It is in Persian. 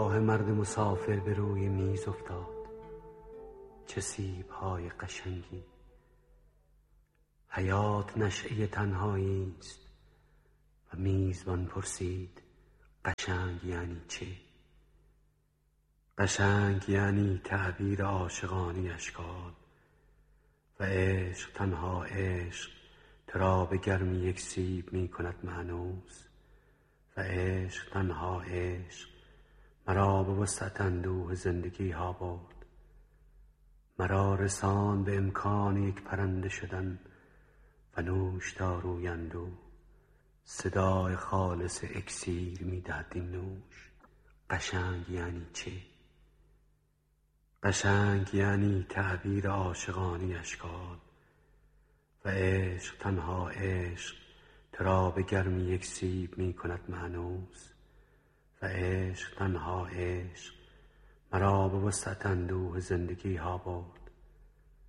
نگاه مرد مسافر به روی میز افتاد. چه سیب‌های قشنگی! حیات نشأه تنهایی است. و میزبان پرسید قشنگ یعنی چه؟ قشنگ یعنی تعبیر عاشقانه اشکال. و عشق، تنها عشق، ترا به گرمی یک سیب می کند مانوس. و عشق، تنها عشق، مرا به وسعت اندوه زندگی ها برد. مرا رساند به امکان یک پرنده شدن و نوشداروی اندوه. صدای خالص اکسیر می دهد این نوش. قشنگ یعنی چه؟ قشنگ یعنی تعبیر عاشقانه اشکال. و عشق، تنها عشق، ترا به گرمی یک سیب می کند مانوس. و عشق، تنها عشق، مرا به وسعت اندوه زندگی ها برد.